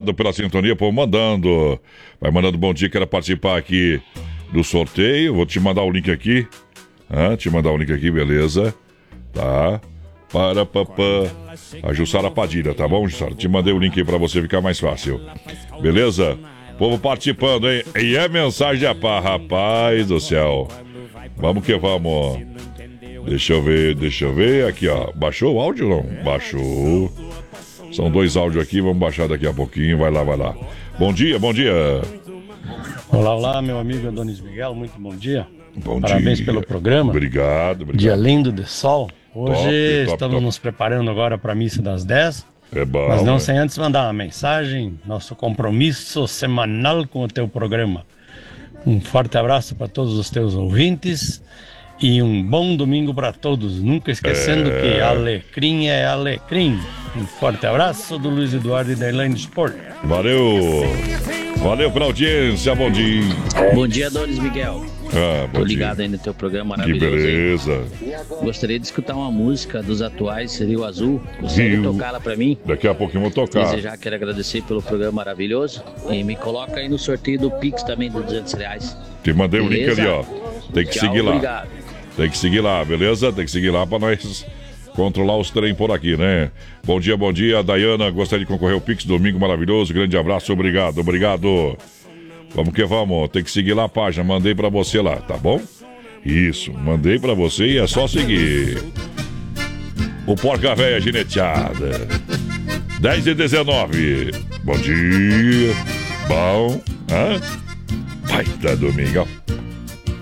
Obrigado pela sintonia, por mandando. Vai mandando bom dia, quero participar aqui do sorteio. Vou te mandar o link aqui. Te mandar o link aqui, beleza? Tá. Para papá. A Jussara Padilha, tá bom, Jussara? Te mandei o link aí pra você ficar mais fácil. Beleza? Povo participando, hein? E é mensagem de paz, rapaz do céu. Vamos que vamos. Deixa eu ver. Aqui, ó. Baixou o áudio ou não? Baixou. São 2 áudios aqui, vamos baixar daqui a pouquinho. Vai lá. Bom dia. Olá, meu amigo Adonis Miguel, muito bom dia. Parabéns pelo programa. Obrigado. Dia lindo de sol. Hoje Top. estamos nos preparando agora para a missa das 10. É bom, mas não sem antes mandar uma mensagem, nosso compromisso semanal com o teu programa. Um forte abraço para todos os teus ouvintes e um bom domingo para todos. Nunca esquecendo que alecrim é alecrim. Um forte abraço do Luiz Eduardo e da Elaine Sport. Valeu pela audiência, bom dia. Bom dia, Adonis Miguel. Tô ligado aí no teu programa maravilhoso. Que beleza. Gostaria de escutar uma música dos atuais, Rio Azul. Consegue tocá-la pra mim? Daqui a pouquinho eu vou tocar. Quero agradecer pelo programa maravilhoso. E me coloca aí no sorteio do Pix também, de R$200. Te mandei o link ali, ó. Tem que seguir lá. Obrigado. Tem que seguir lá, beleza? Tem que seguir lá pra nós controlar os trem por aqui, né? Bom dia, Dayana. Gostaria de concorrer ao Pix, domingo maravilhoso. Grande abraço, obrigado. Vamos que vamos, tem que seguir lá a página, mandei pra você lá, tá bom? Isso, mandei pra você e é só seguir. O Porca Véia Gineteada. 10h19. Bom dia. Bom, Baita domingão.